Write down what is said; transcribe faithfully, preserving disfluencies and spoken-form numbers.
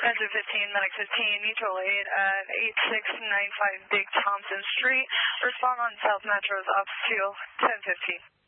Metro fifteen, Medic fifteen, mutual aid at eight six nine five Big Thompson Street. Respond on South Metro's up fuel ten fifteen.